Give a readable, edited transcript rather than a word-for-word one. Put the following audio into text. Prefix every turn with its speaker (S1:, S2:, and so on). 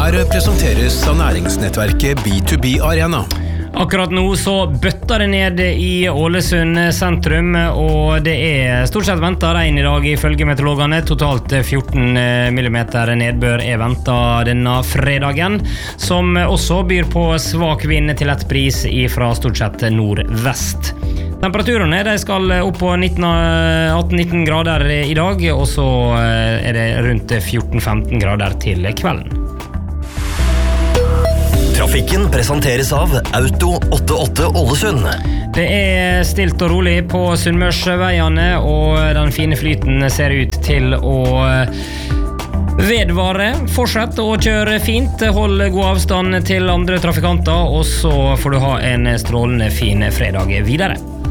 S1: Her presenteres av næringsnettverket B2B Arena.
S2: Akkurat nå så bøtter det ned i Ålesund sentrum, og det stort sett ventet regn i dag ifølge meteorologene. Totalt 14 millimeter nedbør ventet denne fredagen, som også byr på svak vind til et bris fra stort sett nordvest. Temperaturene de skal opp på 18-19 grader i dag, og så det rundt 14-15 grader til kvelden.
S3: Trafikken presenteres av Auto 88 Ålesund.
S2: Det stilt og rolig på Sunnmørsveiene, og den fine flyten ser ut til å vedvare. Fortsett å kjøre fint, hold god avstand til andre trafikanter, og så får du ha en strålende fin fredag videre.